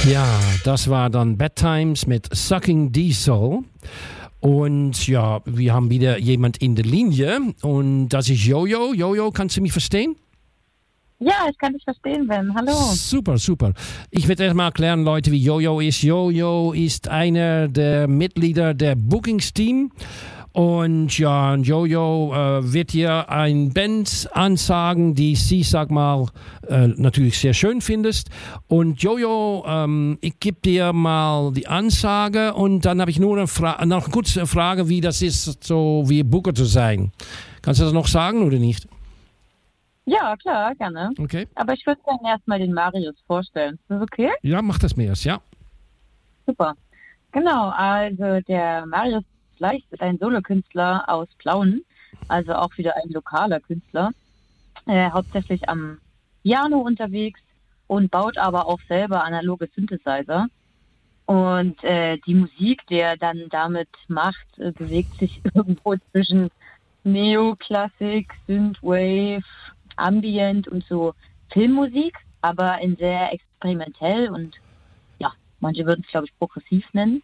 Ja, das war dann Bad Times mit Sucking Diesel. Und ja, wir haben wieder jemand in der Linie und das ist Jojo. Jojo, kannst du mich verstehen? Ja, ich kann dich verstehen, Ben. Hallo. Super, super. Ich werde erstmal erklären, Leute, wie Jojo ist. Jojo ist einer der Mitglieder der Bookings-Team. Und ja, Jojo wird hier ein Band ansagen, die sie, sag mal, natürlich sehr schön findest. Und Jojo, ich gebe dir mal die Ansage und dann habe ich nur noch eine kurze Frage, wie das ist, so wie Booker zu sein. Kannst du das noch sagen oder nicht? Ja, klar, gerne. Okay. Aber ich würde gerne erstmal den Marius vorstellen. Ist das okay? Ja, mach das mehr, ja. Super. Genau, also der Marius Leicht ist ein Solokünstler aus Plauen, also auch wieder ein lokaler Künstler, hauptsächlich am Piano unterwegs und baut aber auch selber analoge Synthesizer. Und die Musik, die er dann damit macht, bewegt sich irgendwo zwischen Neoklassik, Synthwave, Ambient und so Filmmusik, aber in sehr experimentell und ja, manche würden es, glaube ich, progressiv nennen.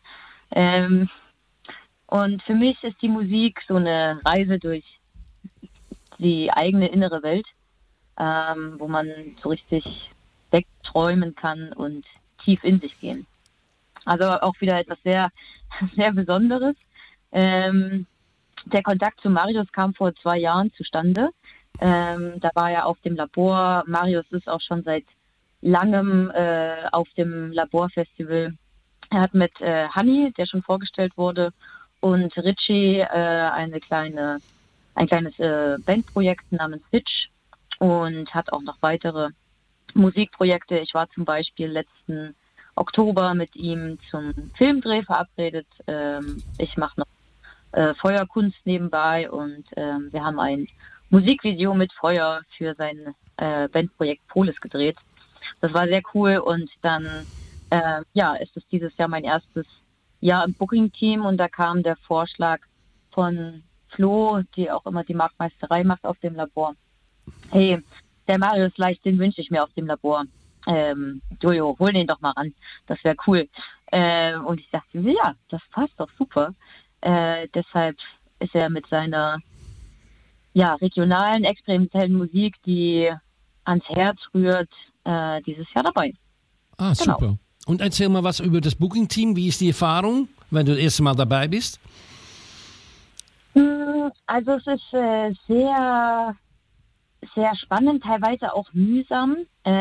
Und für mich ist die Musik so eine Reise durch die eigene innere Welt, wo man so richtig wegträumen kann und tief in sich gehen. Also auch wieder etwas sehr, sehr Besonderes. Der Kontakt zu Marius kam vor 2 Jahren zustande. Da war er auf dem Labor. Marius ist auch schon seit langem auf dem Laborfestival. Er hat mit Hanni, der schon vorgestellt wurde, und Richie ein kleines Bandprojekt namens Hitch und hat auch noch weitere Musikprojekte. Ich war zum Beispiel letzten Oktober mit ihm zum Filmdreh verabredet. Ich mache noch Feuerkunst nebenbei und wir haben ein Musikvideo mit Feuer für sein Bandprojekt Polis gedreht. Das war sehr cool und dann ist es dieses Jahr mein erstes Jahr im Booking-Team und da kam der Vorschlag von Flo, die auch immer die Marktmeisterei macht auf dem Labor. Hey, der Marius Leicht, den wünsche ich mir auf dem Labor. Jojo, hol den doch mal ran, das wäre cool. Und ich dachte, ja, das passt doch super. Deshalb ist er mit seiner regionalen, experimentellen Musik, die ans Herz rührt, dieses Jahr dabei. Ah, Genau. super. Und erzähl mal was über das Booking-Team. Wie ist die Erfahrung, wenn du das erste Mal dabei bist? Also es ist sehr, sehr spannend, teilweise auch mühsam,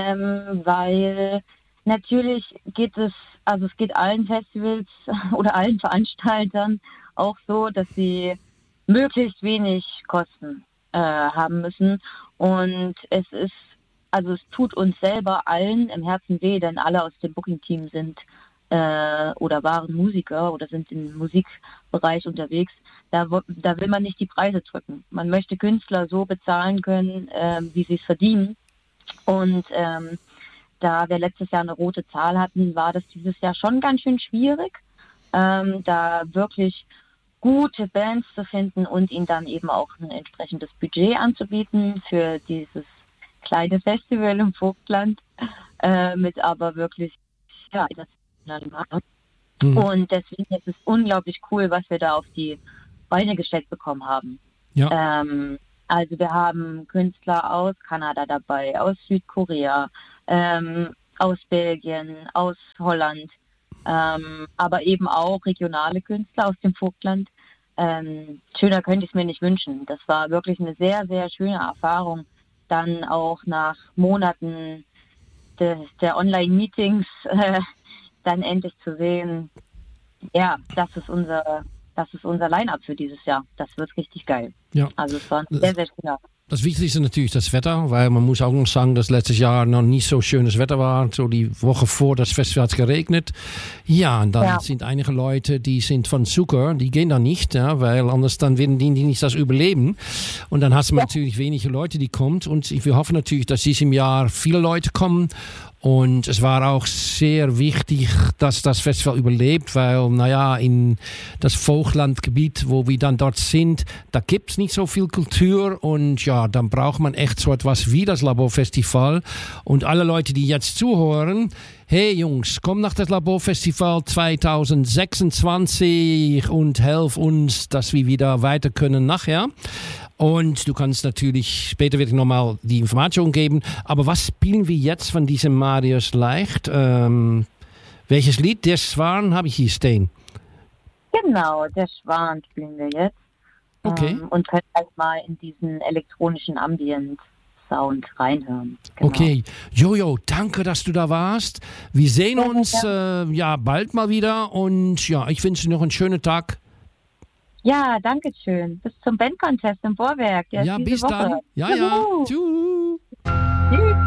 weil natürlich geht es allen Festivals oder allen Veranstaltern auch so, dass sie möglichst wenig Kosten haben müssen. Und es tut uns selber allen im Herzen weh, denn alle aus dem Booking-Team sind oder waren Musiker oder sind im Musikbereich unterwegs. Da will man nicht die Preise drücken. Man möchte Künstler so bezahlen können, wie sie es verdienen. Und da wir letztes Jahr eine rote Zahl hatten, war das dieses Jahr schon ganz schön schwierig, da wirklich gute Bands zu finden und ihnen dann eben auch ein entsprechendes Budget anzubieten für dieses kleine Festival im Vogtland, mit aber wirklich internationalem Markt. Und deswegen ist es unglaublich cool, was wir da auf die Beine gestellt bekommen haben. Ja. Also wir haben Künstler aus Kanada dabei, aus Südkorea, aus Belgien, aus Holland, aber eben auch regionale Künstler aus dem Vogtland. Schöner könnte ich es mir nicht wünschen. Das war wirklich eine sehr, sehr schöne Erfahrung, dann auch nach Monaten der Online-Meetings dann endlich zu sehen, ja, das ist unser Line-Up für dieses Jahr. Das wird richtig geil. Ja. Also es war sehr, sehr schön. Das Wichtigste ist natürlich das Wetter, weil man muss auch noch sagen, dass letztes Jahr noch nicht so schönes Wetter war. So die Woche vor das Festival hat es geregnet. Ja, und dann sind einige Leute, die sind von Zucker, die gehen da nicht, ja, weil anders dann werden die nicht das überleben. Und dann hast du natürlich wenige Leute, die kommen. Und wir hoffen natürlich, dass diesem Jahr viele Leute kommen. Und es war auch sehr wichtig, dass das Festival überlebt, weil, in das Vogtlandgebiet, wo wir dann dort sind, da gibt es nicht so viel Kultur und ja, dann braucht man echt so etwas wie das Laborfestival. Und alle Leute, die jetzt zuhören, Hey Jungs, komm nach das Laborfestival 2026 und helf uns, dass wir wieder weiter können nachher. Und du kannst natürlich, später werde ich nochmal die Information geben, aber was spielen wir jetzt von diesem Marius Leicht? Welches Lied? Der Schwan habe ich hier stehen. Genau, der Schwan spielen wir jetzt. Okay. Und können halt mal in diesen elektronischen Ambient-Sound reinhören. Genau. Okay. Jojo, danke, dass du da warst. Wir sehen uns bald mal wieder und ja, ich wünsche dir noch einen schönen Tag. Ja, danke schön. Bis zum Band-Contest im Vorwerk. Ja, bis Woche. dann. Ja. Tschüss.